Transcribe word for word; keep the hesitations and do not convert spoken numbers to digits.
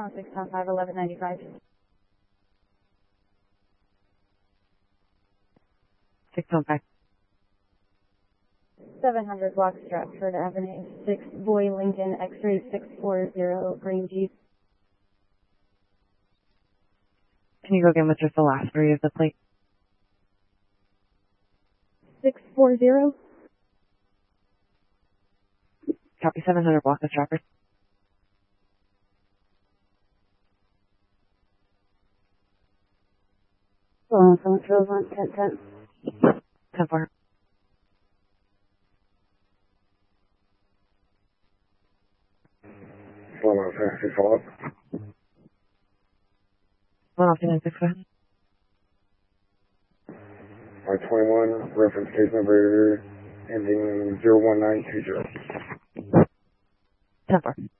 on six pound five eleven ninety five. Six pound five. Seven hundred block Stratford Avenue, six Boy Lincoln X-ray six four zero green Jeep. Can you go again with just the last three of the plate? Six four zero. Copy. Seven hundred block of Stratford. Hold on, someone throws on ten ten. Ten four. One off six follow up. One off two nine six. Go ahead. R twenty-one, reference case number ending zero one nine two zero. Ten four.